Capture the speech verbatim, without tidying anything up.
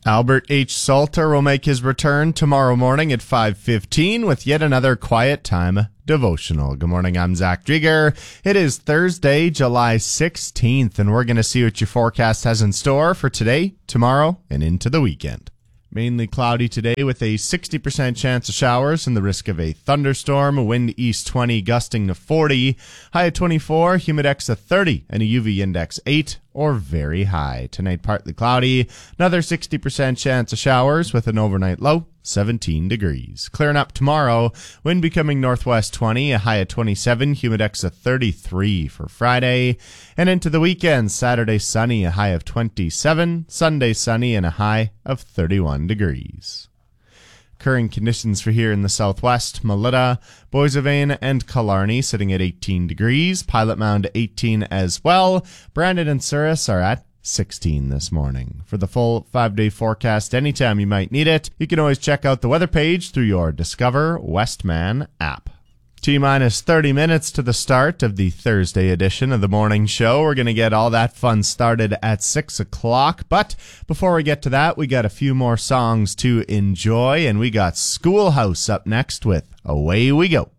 Albert H. Salter will make his return tomorrow morning at five fifteen with yet another Quiet Time devotional. Good morning, I'm Zach Drieger. It is Thursday, July sixteenth, and we're going to see what your forecast has in store for today, tomorrow, and into the weekend. Mainly cloudy today with a sixty percent chance of showers and the risk of a thunderstorm. A wind east twenty gusting to forty. High of twenty-four, humidex of thirty, and a U V index eight or very high. Tonight partly cloudy. Another sixty percent chance of showers with an overnight low seventeen degrees. Clearing up tomorrow. Wind becoming northwest twenty, a high of twenty-seven, humidex of thirty-three for Friday. And into the weekend, Saturday sunny, a high of twenty-seven, Sunday sunny, and a high of thirty-one degrees. Current conditions for here in the southwest, Melita, Boissevain, and Killarney sitting at eighteen degrees. Pilot Mound eighteen as well. Brandon and Souris are at sixteen this morning. For the full five-day forecast anytime you might need it, you can always check out the weather page through your Discover Westman app. T-minus thirty minutes to the start of the Thursday edition of the morning show. We're going to get all that fun started at six o'clock. But before we get to that, we got a few more songs to enjoy, and we got Schoolhouse up next with Away We Go.